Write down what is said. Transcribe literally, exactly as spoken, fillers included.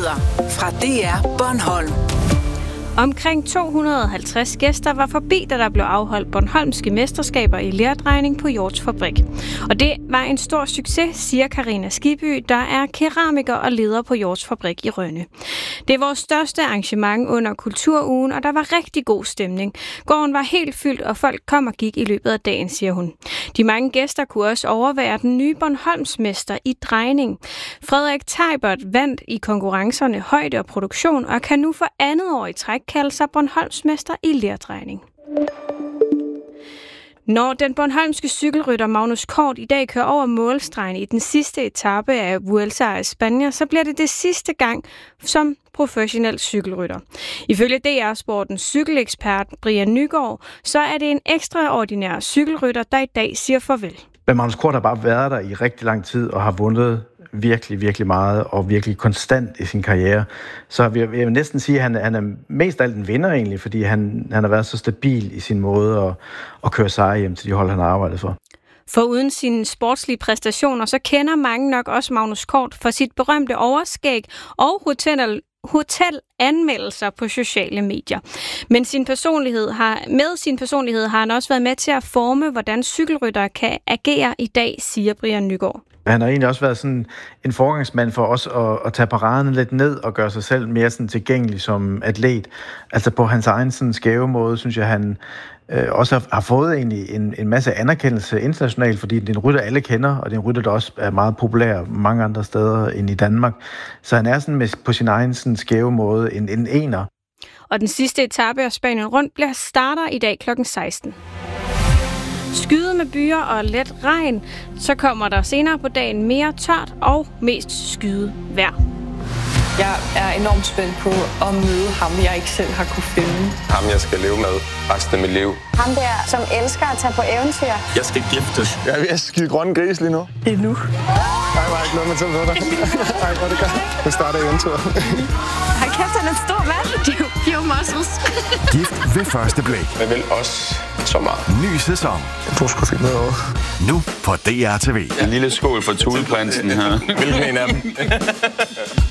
Nyheder fra D R Bornholm. Omkring to hundrede og halvtreds gæster var forbi, da der blev afholdt bornholmske mesterskaber i lerdrejning på Hjorts Fabrik. Og det var en stor succes, siger Karina Skibby, der er keramiker og leder på Hjorts Fabrik i Rønne. Det er vores største arrangement under kulturugen, og der var rigtig god stemning. Gården var helt fyldt, og folk kom og gik i løbet af dagen, siger hun. De mange gæster kunne også overvære den nye Bornholmsmester i drejning. Frederik Teibert vandt i konkurrencerne højde og produktion, og kan nu for andet år i træk kalde sig Bornholmsmester i lerdrejning. Når den bornholmske cykelrytter Magnus Kort i dag kører over målstregen i den sidste etape af Vuelta a España, så bliver det det sidste gang som professionel cykelrytter. Ifølge D R Sportens cykelekspert Brian Nygaard, så er det en ekstraordinær cykelrytter, der i dag siger farvel. Men Magnus Kort har bare været der i rigtig lang tid og har vundet virkelig, virkelig meget og virkelig konstant i sin karriere. Så jeg vil, jeg vil næsten sige, at han, han er mest af alt en vinder egentlig, fordi han, han har været så stabil i sin måde at, at køre sejre hjem til de hold, han har arbejdet for. For uden sine sportslige præstationer, så kender mange nok også Magnus Kort for sit berømte overskæg og hotel, hotelanmeldelser på sociale medier. Men sin personlighed har, med sin personlighed har han også været med til at forme, hvordan cykelryttere kan agere i dag, siger Brian Nygaard. Han har egentlig også været sådan en forgangsmand for os at, at tage paraderne lidt ned og gøre sig selv mere sådan tilgængelig som atlet. Altså på hans egen sådan skæve måde, synes jeg, han øh, også har, har fået egentlig en, en masse anerkendelse internationalt, fordi det er en rytter, alle kender, og det er en rytter, der også er meget populær mange andre steder end i Danmark. Så han er sådan med, på sin egen sådan skæve måde en, en ener. Og den sidste etape af Spanien rundt bliver starter i dag klokken seksten. Skyde med byer og let regn, så kommer der senere på dagen mere tørt og mest skyde vejr. Jeg er enormt spændt på at møde ham, jeg ikke selv har kunne finde. Ham, jeg skal leve med resten af mit liv. Ham der, som elsker at tage på eventyr. Jeg skal giftes. Jeg er ved at skide grønne gris lige nu. Det er nu. Ej, hvor er ikke noget med til dig. Ej, hvor er det godt. Nu starter eventyret. Ej, kæft, han er en stor mand. De er jo pure muscles. Gift ved første blik. Jeg vil også så meget. Ny sæson. Du skulle finde noget over. Nu på D R T V. En lille skål for Thuleprinsen her. Hvilken en af dem?